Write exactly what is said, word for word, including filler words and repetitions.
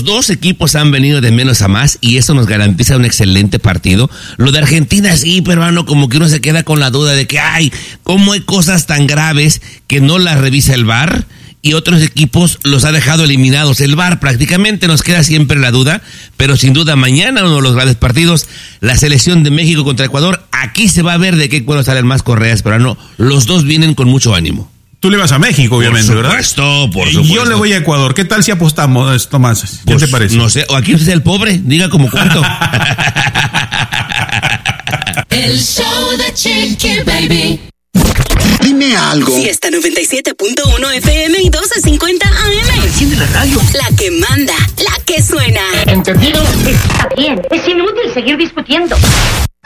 los dos equipos han venido de menos a más y eso nos garantiza un excelente partido. Lo de Argentina sí, peruano, como que uno se queda con la duda de que, ay, ¿cómo hay cosas tan graves que no las revisa el V A R? Y otros equipos los ha dejado eliminados el V A R. Prácticamente nos queda siempre la duda, pero sin duda mañana uno de los grandes partidos, la selección de México contra Ecuador. Aquí se va a ver de qué cuero salen más correas, pero no, los dos vienen con mucho ánimo. Tú le vas a México, obviamente, por supuesto, ¿verdad? Por supuesto, Yo le voy a Ecuador. ¿Qué tal si apostamos, Tomás? ¿Qué pues, te parece? No sé, o aquí usted es el pobre, diga como cuánto. El show de Chiqui Baby. Dime algo. Fiesta noventa y siete punto uno F M y doce cincuenta A M. Enciende la radio. La que manda, la que suena. ¿Entendido? Está bien. Es inútil seguir discutiendo.